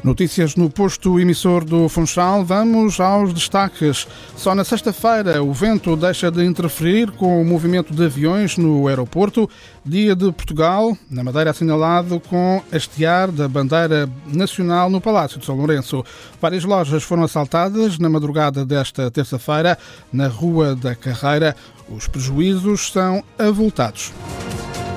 Notícias no posto emissor do Funchal. Vamos aos destaques. Só na sexta-feira o vento deixa de interferir com o movimento de aviões no aeroporto. Dia de Portugal, na Madeira, assinalado com hastear da bandeira nacional no Palácio de São Lourenço. Várias lojas foram assaltadas na madrugada desta terça-feira na Rua da Carreira. Os prejuízos são avultados.